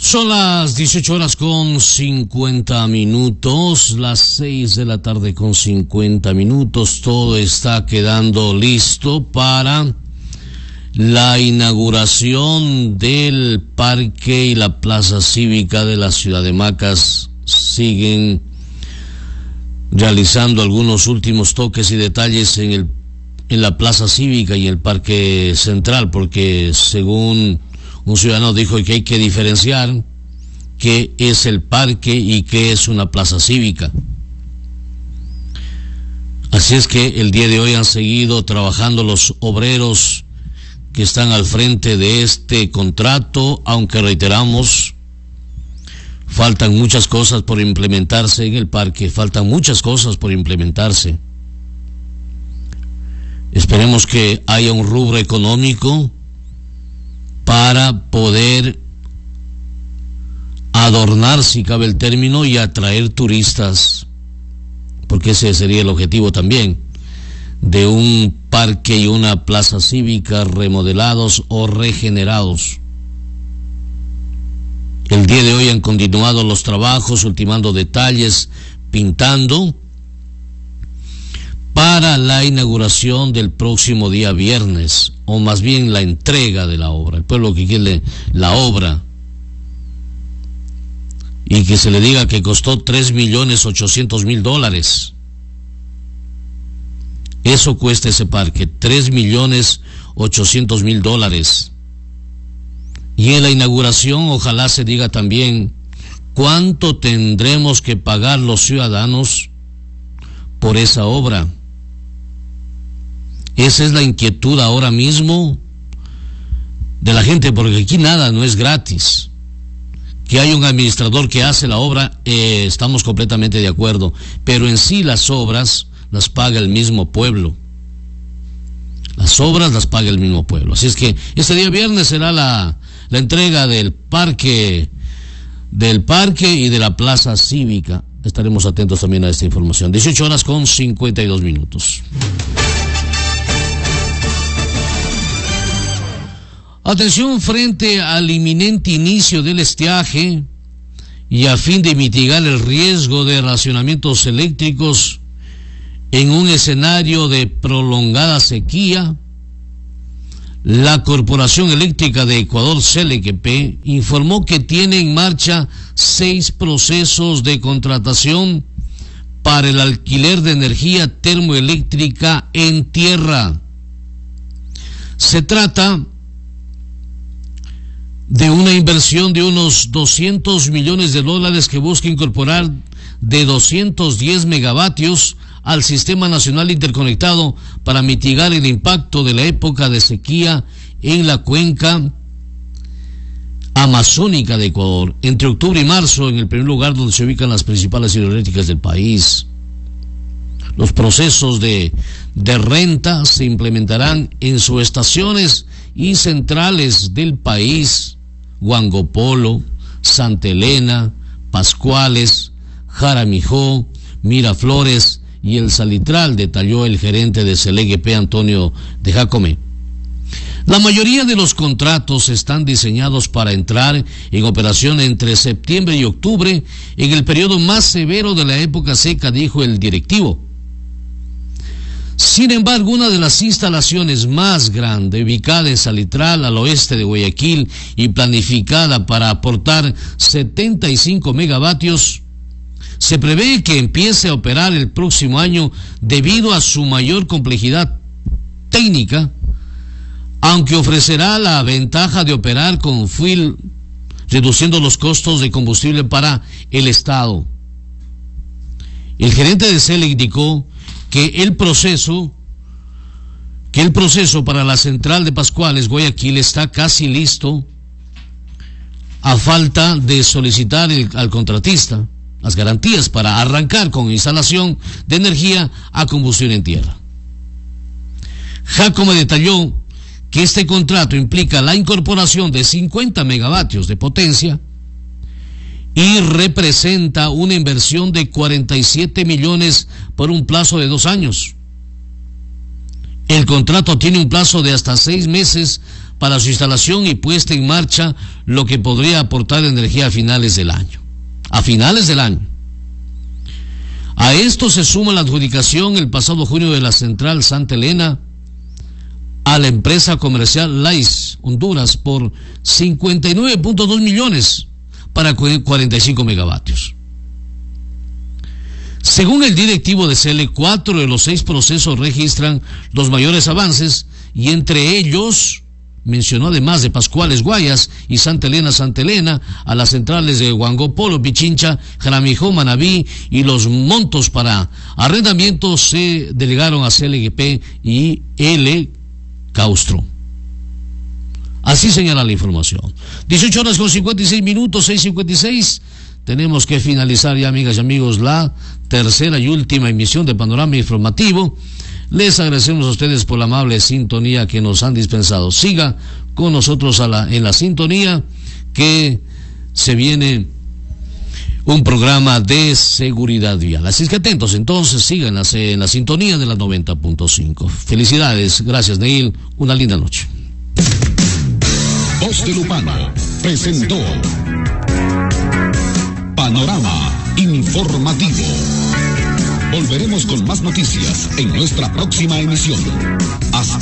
Son las 18:50, las 6 de la tarde con 50 minutos. Todo está quedando listo para la inauguración del parque y la plaza cívica de la ciudad de Macas. Siguen realizando algunos últimos toques y detalles en la plaza cívica y el parque central, porque según un ciudadano dijo que hay que diferenciar qué es el parque y qué es una plaza cívica. Así es que el día de hoy han seguido trabajando los obreros que están al frente de este contrato, aunque reiteramos, faltan muchas cosas por implementarse en el parque, faltan muchas cosas por implementarse. Esperemos que haya un rubro económico para poder adornar, si cabe el término, y atraer turistas, porque ese sería el objetivo también de un parque y una plaza cívica remodelados o regenerados. El día de hoy han continuado los trabajos, ultimando detalles, pintando, para la inauguración del próximo día viernes, o más bien la entrega de la obra. El pueblo que quiere la obra y que se le diga que costó $3.800.000. Eso cuesta ese parque, $3.800.000. Y en la inauguración ojalá se diga también cuánto tendremos que pagar los ciudadanos por esa obra. Esa es la inquietud ahora mismo de la gente, porque aquí nada no es gratis. Que hay un administrador que hace la obra, estamos completamente de acuerdo, pero en sí las obras las paga el mismo pueblo. Las obras las paga el mismo pueblo. Así es que este día viernes será la entrega del parque y de la plaza cívica. Estaremos atentos también a esta información. 18:52. Atención, frente al inminente inicio del estiaje y a fin de mitigar el riesgo de racionamientos eléctricos en un escenario de prolongada sequía, la Corporación Eléctrica de Ecuador, CELEC-P, informó que tiene en marcha 6 procesos de contratación para el alquiler de energía termoeléctrica en tierra. Se trata de una inversión de unos $200 millones que busca incorporar de 210 megavatios al Sistema Nacional Interconectado para mitigar el impacto de la época de sequía en la cuenca amazónica de Ecuador, entre octubre y marzo, en el primer lugar donde se ubican las principales hidroeléctricas del país. Los procesos de renta se implementarán en subestaciones y centrales del país: Huangopolo, Santa Elena, Pascuales, Jaramijó, Miraflores y El Salitral, detalló el gerente de CELEC-P, Antonio de Jacome. La mayoría de los contratos están diseñados para entrar en operación entre septiembre y octubre, en el periodo más severo de la época seca, dijo el directivo. Sin embargo, una de las instalaciones más grandes, ubicada en Salitral, al oeste de Guayaquil, y planificada para aportar 75 megavatios, se prevé que empiece a operar el próximo año debido a su mayor complejidad técnica, aunque ofrecerá la ventaja de operar con fuel, reduciendo los costos de combustible para el Estado. El gerente de CELEC indicó que el proceso para la central de Pascuales, Guayaquil, está casi listo, a falta de solicitar al contratista las garantías para arrancar con instalación de energía a combustión en tierra. Jacome detalló que este contrato implica la incorporación de 50 megavatios de potencia y representa una inversión de 47 millones por un plazo de 2 años. El contrato tiene un plazo de hasta 6 meses para su instalación y puesta en marcha, lo que podría aportar energía a finales del año. A finales del año. A esto se suma la adjudicación el pasado junio de la central Santa Elena a la empresa comercial Lais Honduras por 59.2 millones para 45 megavatios. Según el directivo de CELE, 4 de los 6 procesos registran los mayores avances, y entre ellos mencionó, además de Pascuales Guayas y Santa Elena, a las centrales de Huangó-Polo, Pichincha, Jaramijó, Manabí, y los montos para arrendamientos se delegaron a CLGP y L. Caustro. Así señala la información. 18 horas con 56 minutos, 6:56. Tenemos que finalizar ya, amigas y amigos, la tercera y última emisión de Panorama Informativo. Les agradecemos a ustedes por la amable sintonía que nos han dispensado. Siga con nosotros en la sintonía, que se viene un programa de seguridad vial. Así es que atentos, entonces, sigan en la sintonía de la 90.5. Felicidades, gracias, Neil, una linda noche. Voz de Lupano presentó Panorama Informativo. Volveremos con más noticias en nuestra próxima emisión. Hasta